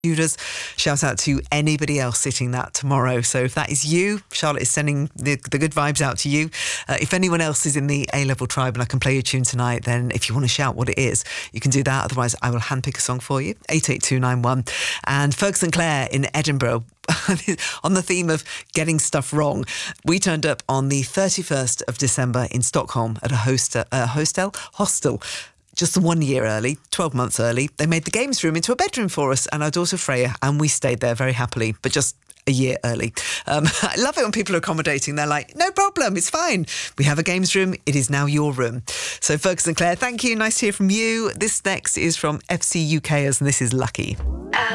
Tudors. Shout out to anybody else sitting that tomorrow. So if that is you, Charlotte is sending the good vibes out to you. If anyone else is in the A-level tribe and I can play your tune tonight, then if you want to shout what it is, you can do that. Otherwise, I will handpick a song for you. 88291. And Ferguson Clare in Edinburgh. On the theme of getting stuff wrong, we turned up on the 31st of December in Stockholm at a hostel. Just 1 year early, 12 months early. They made the games room into a bedroom for us and our daughter Freya, and we stayed there very happily, but just a year early. I love it when people are accommodating. They're like, no problem, it's fine. We have a games room. It is now your room. So Ferguson Clare, thank you. Nice to hear from you. This next is from FC UKers, and this is Lucky.